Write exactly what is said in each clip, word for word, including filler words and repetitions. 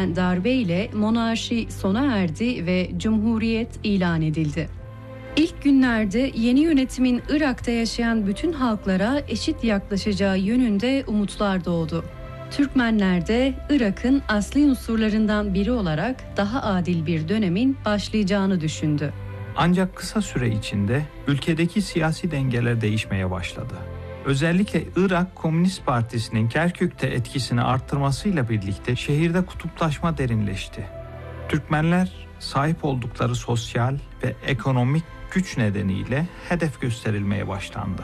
verilen darbeyle monarşi sona erdi ve cumhuriyet ilan edildi. İlk günlerde yeni yönetimin Irak'ta yaşayan bütün halklara eşit yaklaşacağı yönünde umutlar doğdu. Türkmenler de Irak'ın asli unsurlarından biri olarak daha adil bir dönemin başlayacağını düşündü. Ancak kısa süre içinde ülkedeki siyasi dengeler değişmeye başladı. Özellikle Irak Komünist Partisi'nin Kerkük'te etkisini arttırmasıyla birlikte şehirde kutuplaşma derinleşti. Türkmenler sahip oldukları sosyal ve ekonomik güç nedeniyle hedef gösterilmeye başlandı.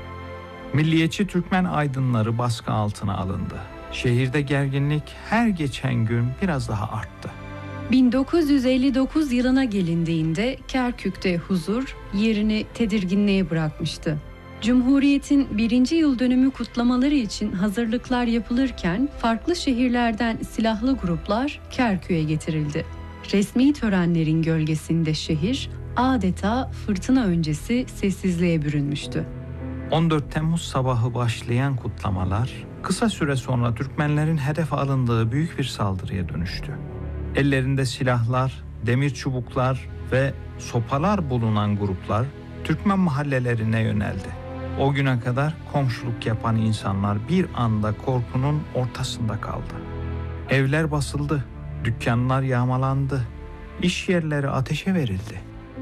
Milliyetçi Türkmen aydınları baskı altına alındı. Şehirde gerginlik her geçen gün biraz daha arttı. bin dokuz yüz elli dokuz yılına gelindiğinde Kerkük'te huzur yerini tedirginliğe bırakmıştı. Cumhuriyet'in birinci yıl dönümü kutlamaları için hazırlıklar yapılırken farklı şehirlerden silahlı gruplar Kerkük'e getirildi. Resmi törenlerin gölgesinde şehir adeta fırtına öncesi sessizliğe bürünmüştü. on dört Temmuz sabahı başlayan kutlamalar kısa süre sonra Türkmenlerin hedef alındığı büyük bir saldırıya dönüştü. Ellerinde silahlar, demir çubuklar ve sopalar bulunan gruplar Türkmen mahallelerine yöneldi. O güne kadar komşuluk yapan insanlar bir anda korkunun ortasında kaldı. Evler basıldı, dükkanlar yağmalandı, iş yerleri ateşe verildi.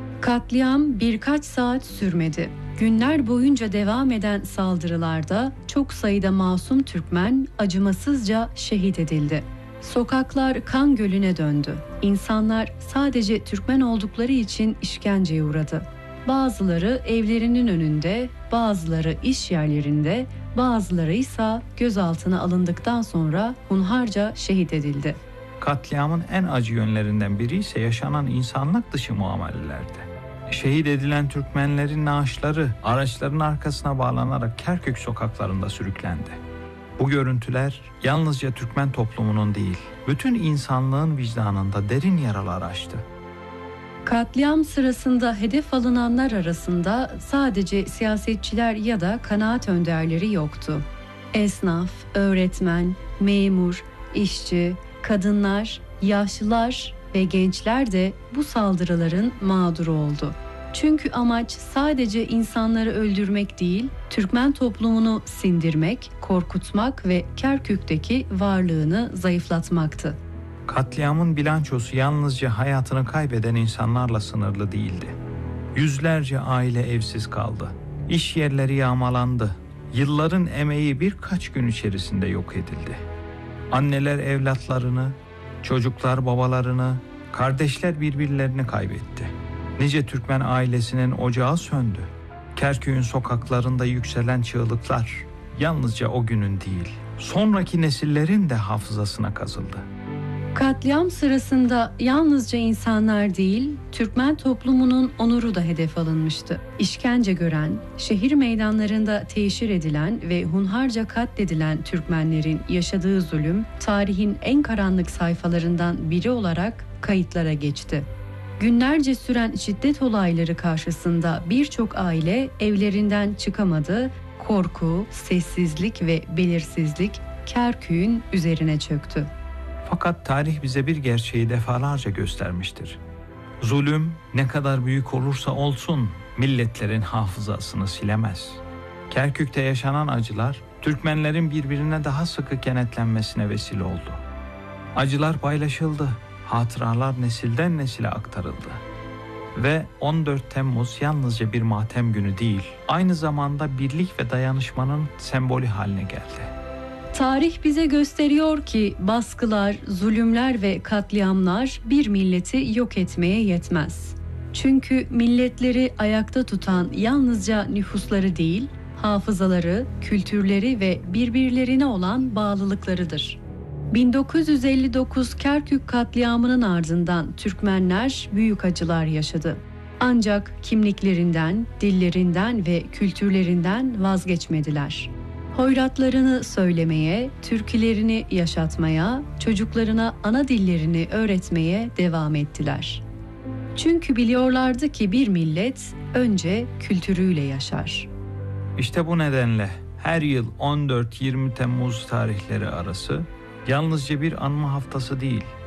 Katliam birkaç saat sürmedi. Günler boyunca devam eden saldırılarda çok sayıda masum Türkmen acımasızca şehit edildi. Sokaklar kan gölüne döndü. İnsanlar sadece Türkmen oldukları için işkenceye uğradı. Bazıları evlerinin önünde, bazıları iş yerlerinde, bazıları ise gözaltına alındıktan sonra hunharca şehit edildi. Katliamın en acı yönlerinden biri ise yaşanan insanlık dışı muamelelerdi. Şehit edilen Türkmenlerin naaşları araçların arkasına bağlanarak Kerkük sokaklarında sürüklendi. Bu görüntüler yalnızca Türkmen toplumunun değil, bütün insanlığın vicdanında derin yaralar açtı. Katliam sırasında hedef alınanlar arasında sadece siyasetçiler ya da kanaat önderleri yoktu. Esnaf, öğretmen, memur, işçi, kadınlar, yaşlılar ve gençler de bu saldırıların mağduru oldu. Çünkü amaç sadece insanları öldürmek değil, Türkmen toplumunu sindirmek, korkutmak ve Kerkük'teki varlığını zayıflatmaktı. Katliamın bilançosu yalnızca hayatını kaybeden insanlarla sınırlı değildi. Yüzlerce aile evsiz kaldı. İş yerleri yağmalandı. Yılların emeği birkaç gün içerisinde yok edildi. Anneler evlatlarını, çocuklar babalarını, kardeşler birbirlerini kaybetti. Nice Türkmen ailesinin ocağı söndü. Kerkük'ün sokaklarında yükselen çığlıklar yalnızca o günün değil, sonraki nesillerin de hafızasına kazıldı. Katliam sırasında yalnızca insanlar değil, Türkmen toplumunun onuru da hedef alınmıştı. İşkence gören, şehir meydanlarında teşhir edilen ve hunharca katledilen Türkmenlerin yaşadığı zulüm, tarihin en karanlık sayfalarından biri olarak kayıtlara geçti. Günlerce süren şiddet olayları karşısında birçok aile evlerinden çıkamadı, korku, sessizlik ve belirsizlik Kerkük'ün üzerine çöktü. Fakat tarih bize bir gerçeği defalarca göstermiştir. Zulüm ne kadar büyük olursa olsun milletlerin hafızasını silemez. Kerkük'te yaşanan acılar Türkmenlerin birbirine daha sıkı kenetlenmesine vesile oldu. Acılar paylaşıldı, hatıralar nesilden nesile aktarıldı. Ve on dört Temmuz yalnızca bir matem günü değil, aynı zamanda birlik ve dayanışmanın sembolü haline geldi. Tarih bize gösteriyor ki baskılar, zulümler ve katliamlar bir milleti yok etmeye yetmez. Çünkü milletleri ayakta tutan yalnızca nüfusları değil, hafızaları, kültürleri ve birbirlerine olan bağlılıklarıdır. bin dokuz yüz elli dokuz Kerkük katliamının ardından Türkmenler büyük acılar yaşadı. Ancak kimliklerinden, dillerinden ve kültürlerinden vazgeçmediler. Hoyratlarını söylemeye, türkülerini yaşatmaya, çocuklarına ana dillerini öğretmeye devam ettiler. Çünkü biliyorlardı ki bir millet önce kültürüyle yaşar. İşte bu nedenle her yıl on dört yirmi Temmuz tarihleri arası yalnızca bir anma haftası değil,